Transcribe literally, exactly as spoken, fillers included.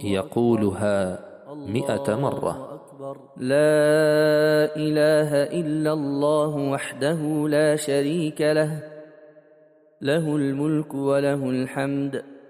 يقولها مئة مرة. لا إله إلا الله وحده لا شريك له، له الملك وله الحمد